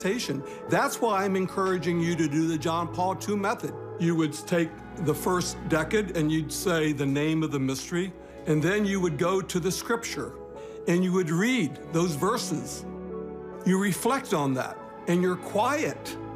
That's why I'm encouraging you to do the John Paul II method. You would take the first decade and you'd say the name of the mystery, and then you would go to the scripture and you would read those verses. You reflect on that and you're quiet